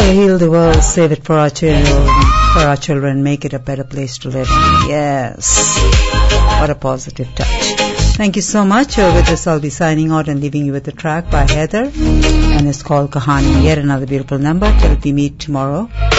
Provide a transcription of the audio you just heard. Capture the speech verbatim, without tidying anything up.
Heal the world, save it for our children, for our children, make it a better place to live. Yes. What a positive touch. Thank you so much. Uh, with this, I'll be signing out and leaving you with a track by Heather, and it's called Kahani. Yet another beautiful number. Till we meet tomorrow.